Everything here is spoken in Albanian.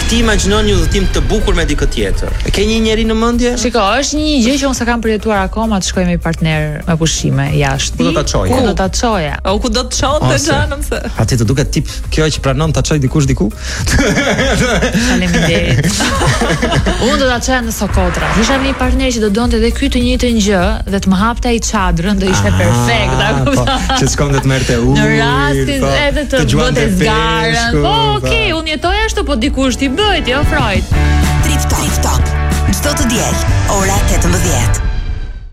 ti imagjinon një udhëtim të bukur me dikë tjetër. Ke një njeri në mendje? Shiko, është një gjë që unë s'kam përjetuar akoma të shkoj me partener me pushime jashtë. Ku do ta çoje? Ku do ta çoja? O ku do të çonte xhanëm se. A ti të duket tip kjo që pranon ta çoj dikush diku? Faleminderit. Unë do ta çoja në Sokotra. Isha me një partner që do donte edhe ky të njëjtën gjë dhe të më hapte ai çadrën, do ishte perfekt, a kupton? Që s'kam të merrte ujë. Në rastin edhe të bëte zgarën. Po, okay, unë jetoj ashtu, po dikush t'i bëjt, jo Freud. Trip Top. Çdo të diel, ora 18.